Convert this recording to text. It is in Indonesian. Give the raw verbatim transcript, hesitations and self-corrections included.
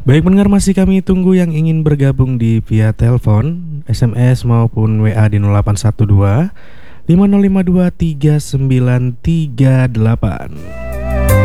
Baik pendengar, masih kami tunggu yang ingin bergabung di via telepon, S M S maupun W A di nol delapan satu dua lima nol lima dua tiga sembilan tiga delapan.